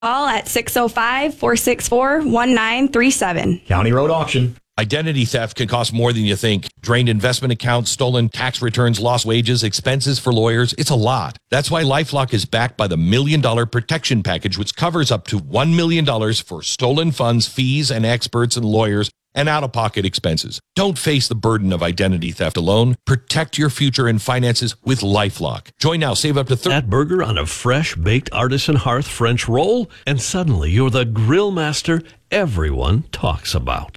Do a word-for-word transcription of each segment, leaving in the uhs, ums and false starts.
Call at six oh five, four six four, one nine three seven. County Road Auction. Identity theft can cost more than you think. Drained investment accounts, stolen tax returns, lost wages, expenses for lawyers. It's a lot. That's why LifeLock is backed by the Million Dollar Protection Package, which covers up to one million dollars for stolen funds, fees, and experts and lawyers, and out-of-pocket expenses. Don't face the burden of identity theft alone. Protect your future and finances with LifeLock. Join now. Save up to thirty That burger on a fresh baked artisan hearth French roll, and suddenly you're the grill master everyone talks about.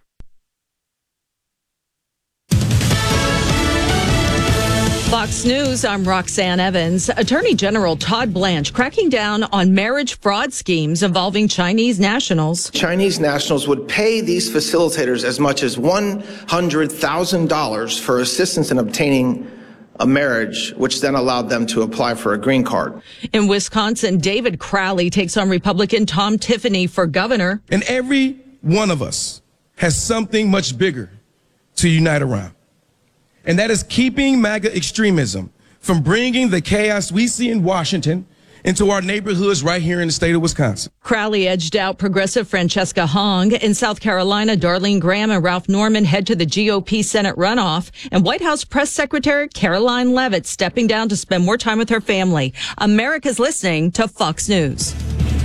Fox News, I'm Roxanne Evans. Attorney General Todd Blanche cracking down on marriage fraud schemes involving Chinese nationals. Chinese nationals would pay these facilitators as much as one hundred thousand dollars for assistance in obtaining a marriage, which then allowed them to apply for a green card. In Wisconsin, David Crowley takes on Republican Tom Tiffany for governor. And every one of us has something much bigger to unite around. And that is keeping MAGA extremism from bringing the chaos we see in Washington into our neighborhoods right here in the state of Wisconsin. Crowley edged out progressive Francesca Hong. In South Carolina, Darlene Graham and Ralph Norman head to the G O P Senate runoff. And White House Press Secretary Caroline Leavitt stepping down to spend more time with her family. America's listening to Fox News.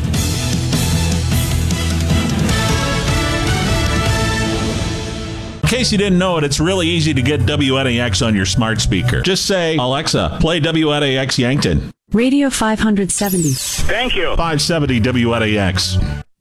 In case you didn't know it, it's really easy to get W N A X on your smart speaker. Just say, Alexa, play W N A X Yankton. Radio five seventy. Thank you. five seventy W N A X.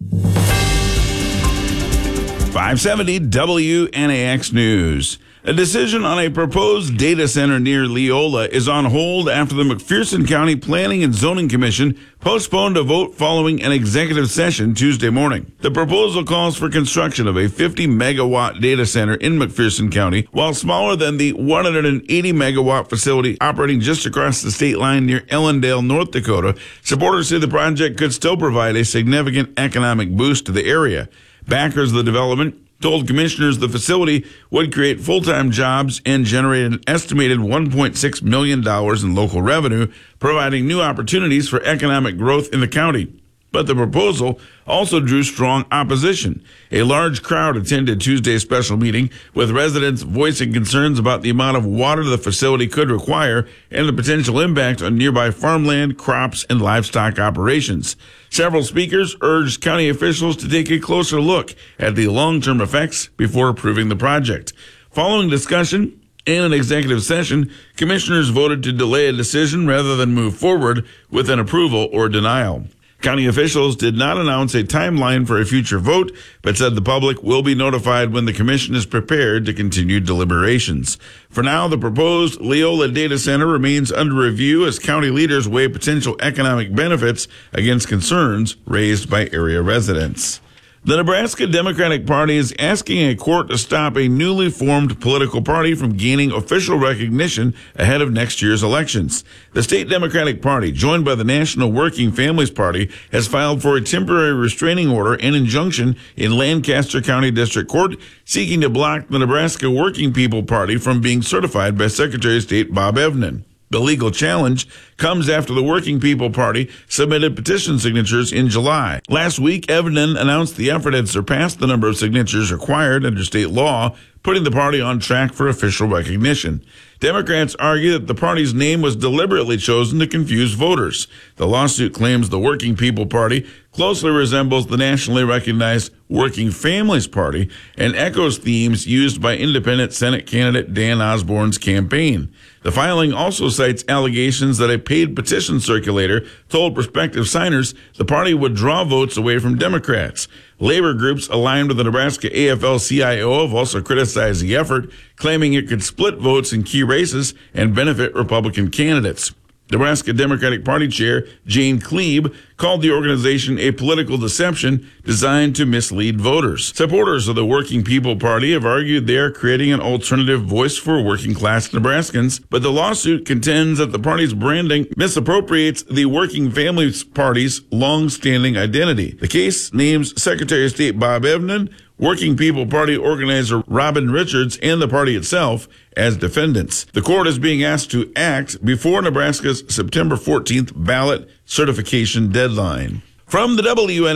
five seventy W N A X News. A decision on a proposed data center near Leola is on hold after the McPherson County Planning and Zoning Commission postponed a vote following an executive session Tuesday morning. The proposal calls for construction of a fifty megawatt data center in McPherson County, while smaller than the one hundred eighty megawatt facility operating just across the state line near Ellendale, North Dakota. Supporters say the project could still provide a significant economic boost to the area. Backers of the development told commissioners the facility would create full-time jobs and generate an estimated one point six million dollars in local revenue, providing new opportunities for economic growth in the county. But the proposal also drew strong opposition. A large crowd attended Tuesday's special meeting, with residents voicing concerns about the amount of water the facility could require and the potential impact on nearby farmland, crops, and livestock operations. Several speakers urged county officials to take a closer look at the long-term effects before approving the project. Following discussion and an executive session, commissioners voted to delay a decision rather than move forward with an approval or denial. County officials did not announce a timeline for a future vote, but said the public will be notified when the commission is prepared to continue deliberations. For now, the proposed Leola data center remains under review as county leaders weigh potential economic benefits against concerns raised by area residents. The Nebraska Democratic Party is asking a court to stop a newly formed political party from gaining official recognition ahead of next year's elections. The state Democratic Party, joined by the National Working Families Party, has filed for a temporary restraining order and injunction in Lancaster County District Court, seeking to block the Nebraska Working People Party from being certified by Secretary of State Bob Evnen. The legal challenge comes after the Working People Party submitted petition signatures in July. Last week, Evnen announced the effort had surpassed the number of signatures required under state law, putting the party on track for official recognition. Democrats argue that the party's name was deliberately chosen to confuse voters. The lawsuit claims the Working People Party closely resembles the nationally recognized Working Families Party and echoes themes used by independent Senate candidate Dan Osborne's campaign. The filing also cites allegations that a paid petition circulator told prospective signers the party would draw votes away from Democrats. Labor groups aligned with the Nebraska A F L C I O have also criticized the effort, claiming it could split votes in key races and benefit Republican candidates. Nebraska Democratic Party Chair Jane Klebe called the organization a political deception designed to mislead voters. Supporters of the Working People Party have argued they are creating an alternative voice for working-class Nebraskans, but the lawsuit contends that the party's branding misappropriates the Working Families Party's long-standing identity. The case names Secretary of State Bob Evnen, Working People Party organizer Robin Richards, and the party itself as defendants. The court is being asked to act before Nebraska's September fourteenth ballot certification deadline. From the W N